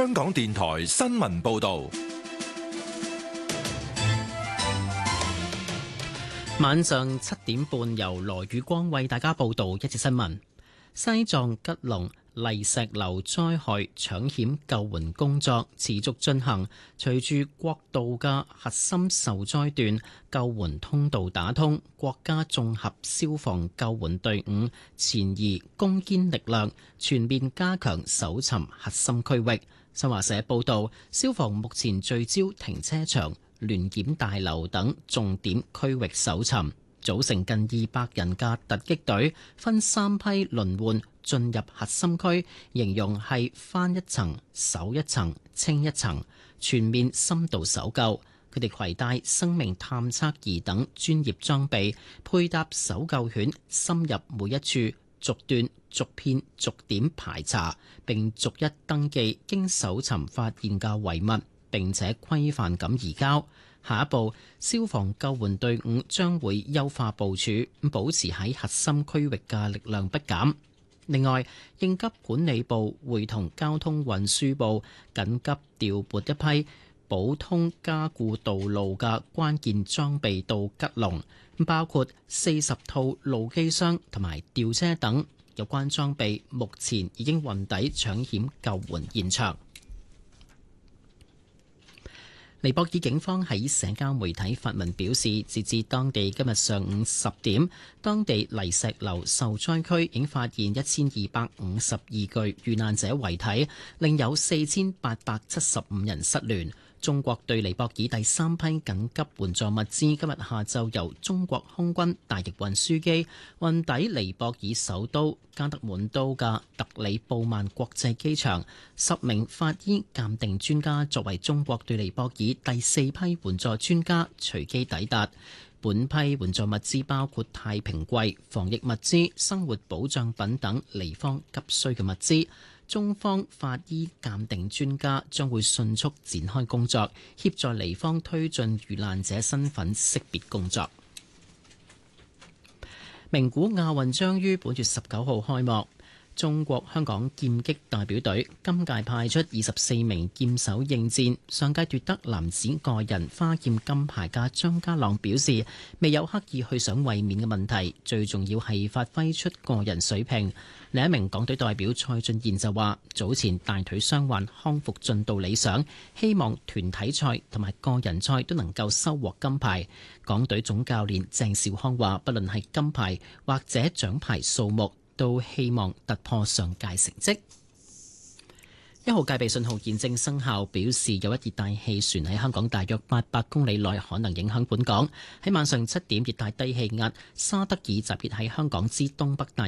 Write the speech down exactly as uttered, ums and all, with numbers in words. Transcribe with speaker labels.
Speaker 1: 香港電台新聞報道。
Speaker 2: 晚上七點半，由羅宇光為大家報道一節新聞。西藏吉隆泥石流災害搶險救援工作持續進行，隨住國道嘅核心受災段救援通道打通，國家綜合消防救援隊伍前移攻堅力量，全面加強搜尋核心區域。新華社報道，消防目前聚焦停車場、聯檢大樓等重點區域搜尋，組成近二百人嘅突擊隊，分三批輪換進入核心區，形容係翻一層、搜一層、清一層，全面深度搜救。佢哋攜帶生命探測儀等專業裝備，配搭搜救犬，深入每一處，逐段、逐片、逐點排查，並逐一登記經搜尋發現嘅遺物，並且規範咁移交。下一步，消防救援隊伍將會優化部署，保持喺核心區域嘅力量不減。另外，應急管理部會同交通運輸部緊急調撥一批補通加固道路嘅關鍵裝備到吉隆，包括四十套路機箱同埋吊車等。有關裝備目前已經運抵搶險救援現場。尼泊爾警方喺社交媒體發文表示，截至當地今日上午十點，當地泥石流受災區已經發現一千二百五十二具遇難者遺體，另有四千八百七十五人失聯。中國對尼泊爾第三批緊急援助物資今日下晝由中國空軍大型運輸機運抵尼泊爾首都加德滿都嘅特里布曼國際機場。十名法醫鑑定專家作為中國對尼泊爾第四批援助專家隨機抵達。本批援助物資包括太平櫃、防疫物資、生活保障品等尼方急需嘅物資。中方法醫鑑定專家將會迅速展開工作，協助尼方推進遇難者身份識別工作。名古亞運將於本月十九號開幕。中國香港劍擊代表隊今屆派出二十四名劍手應戰。上屆奪得男子個人花劍金牌嘅張家朗表示，未有刻意去想衛冕嘅問題，最重要係發揮出個人水平。另一名港隊代表蔡俊彥就話，早前大腿傷患康復進度理想，希望團體賽同埋個人賽都能夠收穫金牌。港隊總教練鄭兆康話，不論係金牌或者獎牌數目，都希望突破上屆成績。一號戒備信號現正生效，表示有一熱帶氣旋喺香港大約八百公里內可能影響本港。喺晚上七點，熱帶低氣壓沙德爾集結喺香港之東北大